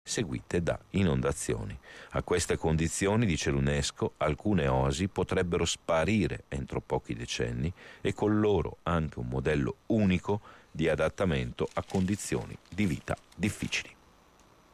seguite da inondazioni. A queste condizioni, dice l'UNESCO, alcune oasi potrebbero sparire entro pochi decenni e con loro anche un modello unico di adattamento a condizioni di vita difficili.